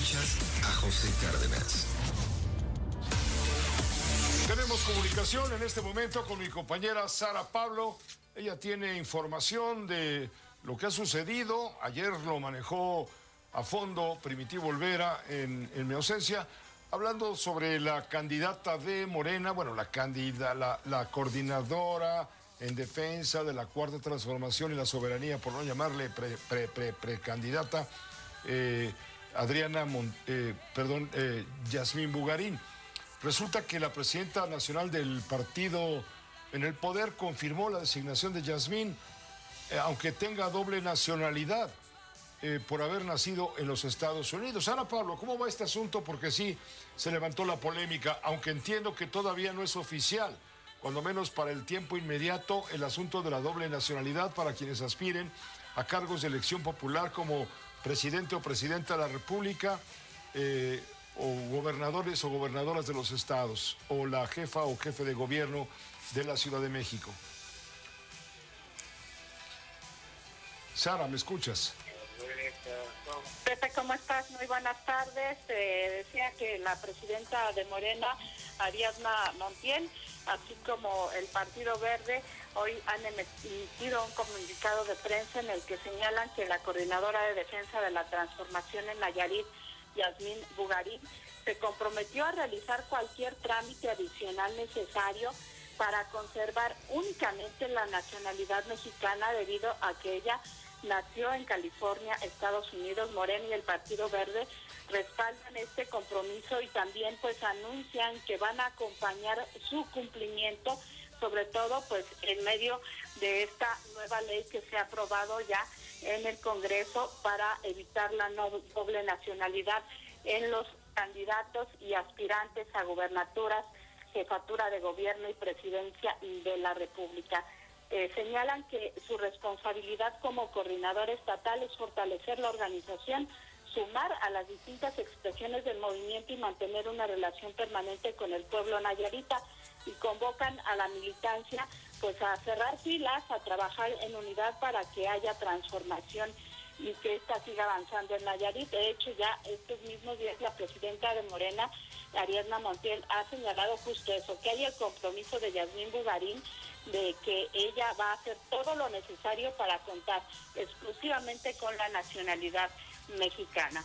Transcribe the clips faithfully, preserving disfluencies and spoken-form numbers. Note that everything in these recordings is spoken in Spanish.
Escuchas a José Cárdenas. Tenemos comunicación en este momento con mi compañera Sara Pablo. Ella tiene información de lo que ha sucedido. Ayer lo manejó a fondo Primitivo Olvera en, en mi ausencia, hablando sobre la candidata de Morena, bueno, la candidata, la, la coordinadora en defensa de la Cuarta Transformación y la Soberanía, por no llamarle pre, pre, pre, precandidata, eh, Adriana, Mon, eh, perdón, eh, Yasmín Bugarín. Resulta que la presidenta nacional del partido en el poder confirmó la designación de Yasmín, eh, aunque tenga doble nacionalidad, eh, por haber nacido en los Estados Unidos. Sara Pablo, ¿cómo va este asunto? Porque sí, se levantó la polémica, aunque entiendo que todavía no es oficial, cuando menos para el tiempo inmediato, el asunto de la doble nacionalidad para quienes aspiren a cargos de elección popular como presidente o presidenta de la República, eh, o gobernadores o gobernadoras de los estados, o la jefa o jefe de gobierno de la Ciudad de México. Sara, ¿me escuchas? Pepe, ¿cómo estás? Muy buenas tardes. Eh, decía que la presidenta de Morena, Ariadna Montiel, así como el Partido Verde, hoy han emitido un comunicado de prensa en el que señalan que la coordinadora de defensa de la transformación en Nayarit, Yasmín Bugarín, se comprometió a realizar cualquier trámite adicional necesario para conservar únicamente la nacionalidad mexicana, debido a que ella nació en California, Estados Unidos. Morena y el Partido Verde respaldan este compromiso y también pues anuncian que van a acompañar su cumplimiento, sobre todo pues en medio de esta nueva ley que se ha aprobado ya en el Congreso para evitar la no doble nacionalidad en los candidatos y aspirantes a gubernaturas, jefatura de gobierno y presidencia de la República. Eh, señalan que su responsabilidad como coordinadora estatal es fortalecer la organización, sumar a las distintas expresiones del movimiento y mantener una relación permanente con el pueblo nayarita, y convocan a la militancia pues a cerrar filas, a trabajar en unidad para que haya transformación y que esta siga avanzando en Nayarit. De hecho, ya estos mismos días la presidenta de Morena, Ariadna Montiel, ha señalado justo eso, que hay el compromiso de Yasmín Bugarín de que ella va a hacer todo lo necesario para contar exclusivamente con la nacionalidad mexicana.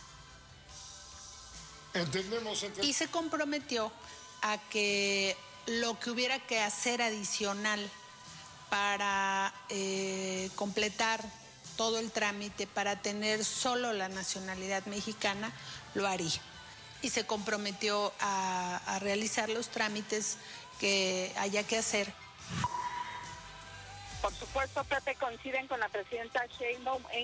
Entendemos, entendemos. Y se comprometió a que lo que hubiera que hacer adicional para eh, completar todo el trámite, para tener solo la nacionalidad mexicana, lo haría. Y se comprometió a, a realizar los trámites que haya que hacer. Por supuesto, Pepe, coinciden con la presidenta Sheinbaum en